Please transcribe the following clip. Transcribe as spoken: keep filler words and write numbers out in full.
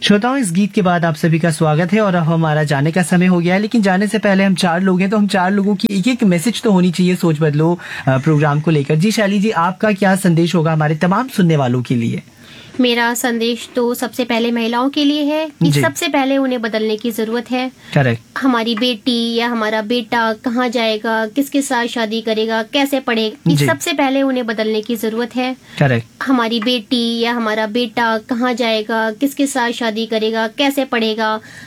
श्रोताओं, इस गीत के बाद आप सभी का स्वागत है और अब हमारा जाने का समय हो गया है। लेकिन जाने से पहले हम चार लोग हैं, तो हम चार लोगों की एक एक मैसेज तो होनी चाहिए सोच बदलो प्रोग्राम को लेकर। जी शैली जी, आपका क्या संदेश होगा हमारे तमाम सुनने वालों के लिए? मेरा संदेश तो सबसे पहले महिलाओं के लिए है कि सबसे पहले उन्हें बदलने की जरूरत है। करेक्ट। हमारी बेटी या हमारा बेटा कहाँ जाएगा, किसके साथ शादी करेगा, कैसे पढ़ेगा, इस सबसे पहले उन्हें बदलने की जरूरत है। करेक्ट। हमारी बेटी या हमारा बेटा कहाँ जाएगा, किसके साथ शादी करेगा, कैसे पढ़ेगा,